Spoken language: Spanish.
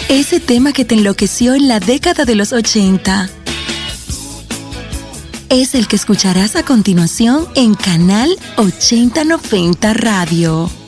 Ese tema que te enloqueció en la década de los 80. Es el que escucharás a continuación en Canal 8090 Radio.